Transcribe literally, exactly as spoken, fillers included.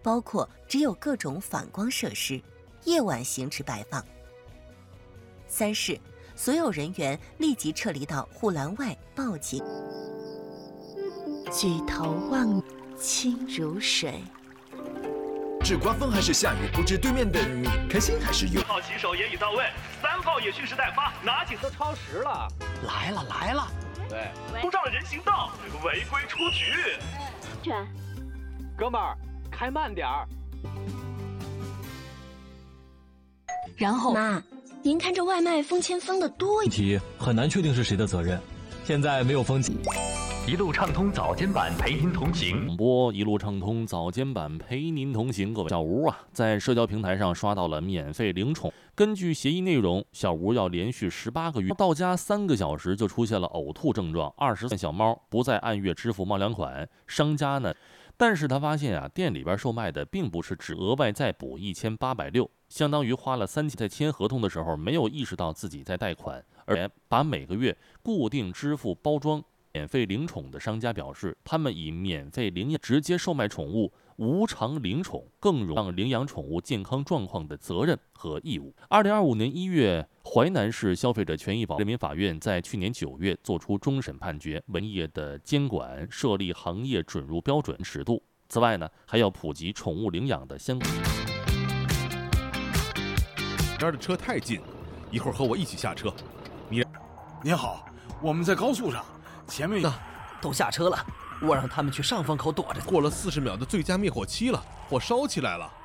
包括只有各种反光设施，夜晚行驶摆放。三是所有人员立即撤离到护栏外报警。 举头望清如水， 是刮风还是下雨，不知对面的你开心还是忧。 号骑手也已到位，三号也蓄势待发，拿紧都超时了， 来了来了。 对，冲上了人行道，违规出局。 卷，哥们儿，开慢点儿。 然后，妈，您看这外卖封签封的多一题，很难确定是谁的责任。现在没有封签。 一路畅通早间版陪您同行， 广播一路畅通早间版陪您同行。各位，小吴啊，在社交平台上刷到了免费领宠。根据协议内容，小吴要连续十八个月到家三个小时就出现了呕吐症状，二十岁小猫不再按月支付猫粮款，商家呢，但是他发现啊，店里边售卖的并不是只额外再补一千八百六，相当于花了三千，在签合同的时候没有意识到自己在贷款，而且把每个月固定支付包装。免费领宠的商家表示，他们以免费领养直接售卖宠物，无偿领宠更容让领养宠物健康状况的责任和义务。二零二五年一月，淮南市消费者权益保人民法院在去年九月作出终审判决，文业的监管设立行业准入标准尺度。此外呢，还要普及宠物领养的相关。 这儿的车太近，一会儿和我一起下车。你， 您好，我们在高速上。前面都下车了，我让他们去上风口躲着。 过了四十秒的最佳灭火期了，火烧起来了。